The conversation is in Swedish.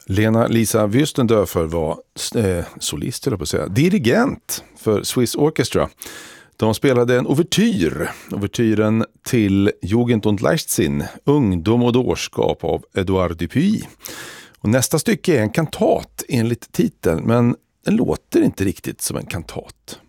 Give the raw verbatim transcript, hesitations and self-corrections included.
Lena-Lisa Wüstendörfer var eh, solist, eller på att säga, dirigent för Swiss Orchestra. De spelade en ouvertyr, ouvertyren till Jugend und Leichtsinn, ungdom och dårskap av Edouard Dupuy. Och nästa stycke är en kantat enligt titeln, men den låter inte riktigt som en kantat.